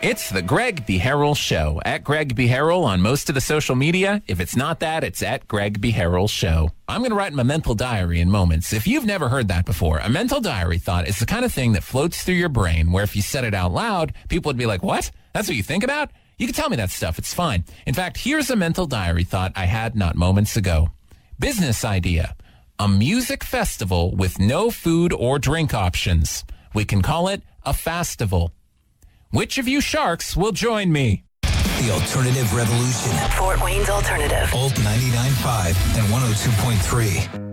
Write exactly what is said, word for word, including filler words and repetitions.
It's the Greg B. Harrell Show. At Greg B. Harrell on most of the social media. If it's not that, it's at Greg B. Harrell Show. I'm going to write my mental diary in moments. If you've never heard that before, a mental diary thought is the kind of thing that floats through your brain where if you said it out loud, people would be like, what? That's what you think about? You can tell me that stuff. It's fine. In fact, here's a mental diary thought I had not moments ago. Business idea. A music festival with no food or drink options. We can call it a fastival. Which of you sharks will join me? The Alternative Revolution. Fort Wayne's Alternative. Alt ninety-nine point five and one oh two point three.